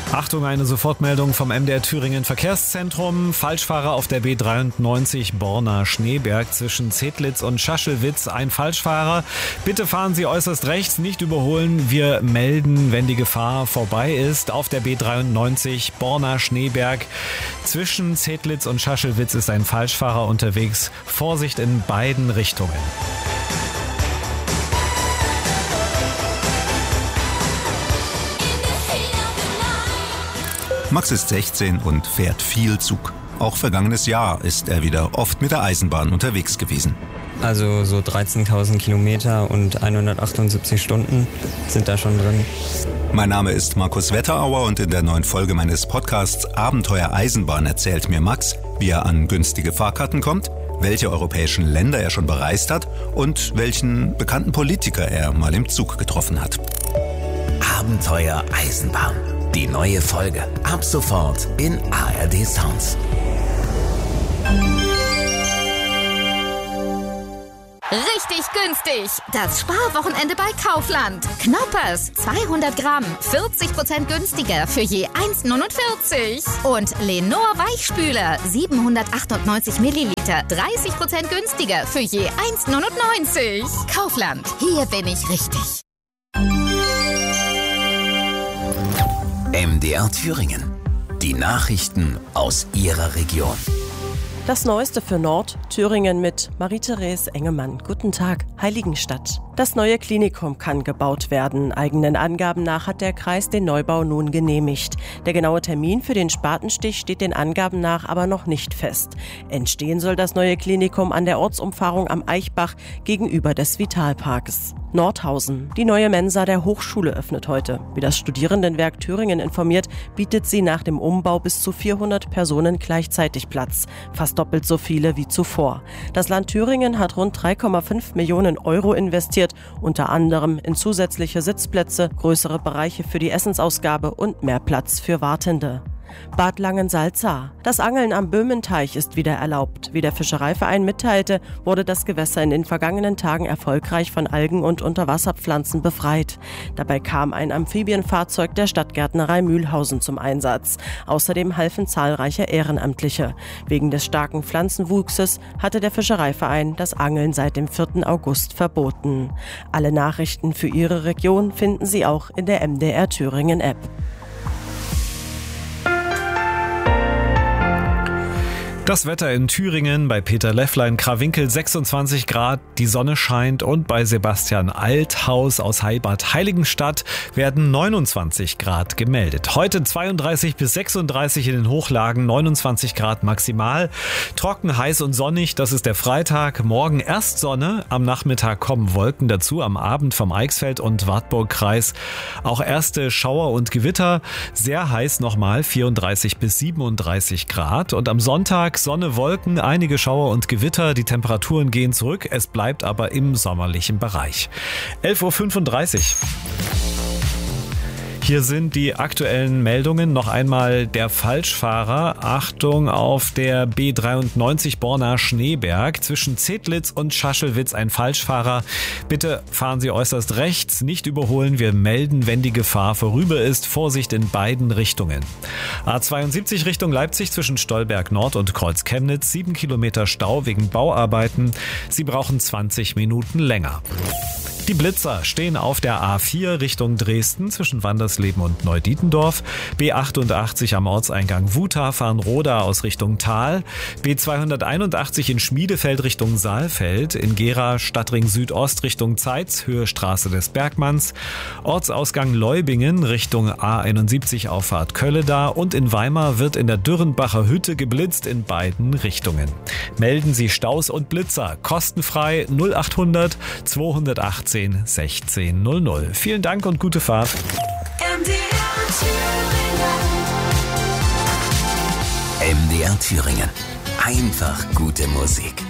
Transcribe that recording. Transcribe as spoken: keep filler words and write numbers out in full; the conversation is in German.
Achtung, eine Sofortmeldung vom M D R Thüringen Verkehrszentrum. Falschfahrer auf der B dreiundneunzig Borna-Schneeberg zwischen Zedlitz und Schaschelwitz. Ein Falschfahrer. Bitte fahren Sie äußerst rechts, nicht überholen. Wir melden, wenn die Gefahr vorbei ist. Auf der B dreiundneunzig Borna-Schneeberg zwischen Zedlitz und Schaschelwitz ist ein Falschfahrer unterwegs. Vorsicht in beiden Richtungen. Max ist sechzehn und fährt viel Zug. Auch vergangenes Jahr ist er wieder oft mit der Eisenbahn unterwegs gewesen. Also so dreizehntausend Kilometer und hundertachtundsiebzig Stunden sind da schon drin. Mein Name ist Markus Wetterauer und in der neuen Folge meines Podcasts Abenteuer Eisenbahn erzählt mir Max, wie er an günstige Fahrkarten kommt, welche europäischen Länder er schon bereist hat und welchen bekannten Politiker er mal im Zug getroffen hat. Abenteuer Eisenbahn. Die neue Folge ab sofort in A R D Sounds. Richtig günstig. Das Sparwochenende bei Kaufland. Knoppers zweihundert Gramm, vierzig Prozent günstiger für je eins neunundvierzig. Und Lenor Weichspüler siebenhundertachtundneunzig Milliliter, dreißig Prozent günstiger für je eins neunundneunzig. Kaufland. Hier bin ich richtig. M D R Thüringen. Die Nachrichten aus Ihrer Region. Das Neueste für Nord-Thüringen mit Marie-Therese Engemann. Guten Tag, Heiligenstadt. Das neue Klinikum kann gebaut werden. Eigenen Angaben nach hat der Kreis den Neubau nun genehmigt. Der genaue Termin für den Spatenstich steht den Angaben nach aber noch nicht fest. Entstehen soll das neue Klinikum an der Ortsumfahrung am Eichbach gegenüber des Vitalparks. Nordhausen. Die neue Mensa der Hochschule öffnet heute. Wie das Studierendenwerk Thüringen informiert, bietet sie nach dem Umbau bis zu vierhundert Personen gleichzeitig Platz. Fast doppelt so viele wie zuvor. Das Land Thüringen hat rund drei Komma fünf Millionen Euro investiert, unter anderem in zusätzliche Sitzplätze, größere Bereiche für die Essensausgabe und mehr Platz für Wartende. Bad Langensalza. Das Angeln am Böhmenteich ist wieder erlaubt. Wie der Fischereiverein mitteilte, wurde das Gewässer in den vergangenen Tagen erfolgreich von Algen und Unterwasserpflanzen befreit. Dabei kam ein Amphibienfahrzeug der Stadtgärtnerei Mühlhausen zum Einsatz. Außerdem halfen zahlreiche Ehrenamtliche. Wegen des starken Pflanzenwuchses hatte der Fischereiverein das Angeln seit dem vierten August verboten. Alle Nachrichten für Ihre Region finden Sie auch in der M D R Thüringen App. Das Wetter in Thüringen bei Peter Lefflein, Krawinkel sechsundzwanzig Grad, die Sonne scheint und bei Sebastian Althaus aus Heilbad Heiligenstadt werden neunundzwanzig Grad gemeldet. Heute zweiunddreißig bis sechsunddreißig in den Hochlagen, neunundzwanzig Grad maximal. Trocken, heiß und sonnig, das ist der Freitag. Morgen erst Sonne, am Nachmittag kommen Wolken dazu, am Abend vom Eichsfeld und Wartburgkreis auch erste Schauer und Gewitter. Sehr heiß nochmal, vierunddreißig bis siebenunddreißig Grad und am Sonntag Sonne, Wolken, einige Schauer und Gewitter. Die Temperaturen gehen zurück, es bleibt aber im sommerlichen Bereich. elf Uhr fünfunddreißig. Hier sind die aktuellen Meldungen. Noch einmal der Falschfahrer. Achtung, auf der B dreiundneunzig Borna-Schneeberg zwischen Zedlitz und Schaschelwitz ein Falschfahrer. Bitte fahren Sie äußerst rechts, nicht überholen. Wir melden, wenn die Gefahr vorüber ist. Vorsicht in beiden Richtungen. A zweiundsiebzig Richtung Leipzig zwischen Stolberg Nord und Kreuz Chemnitz. Sieben Kilometer Stau wegen Bauarbeiten. Sie brauchen zwanzig Minuten länger. Die Blitzer stehen auf der A vier Richtung Dresden zwischen Wandersleben und Neudietendorf. B achtundachtzig am Ortseingang Wuta fahren Roda aus Richtung Tal. B zweihunderteinundachtzig in Schmiedefeld Richtung Saalfeld. In Gera Stadtring Südost Richtung Zeitz, Höhe Straße des Bergmanns. Ortsausgang Leubingen Richtung A einundsiebzig Auffahrt Kölleda. Und in Weimar wird in der Dürrenbacher Hütte geblitzt in beiden Richtungen. Melden Sie Staus und Blitzer kostenfrei null achthundert zweihundertachtzehn sechzehn null null. Vielen Dank und gute Fahrt. M D R Thüringen. M D R Thüringen. Einfach gute Musik.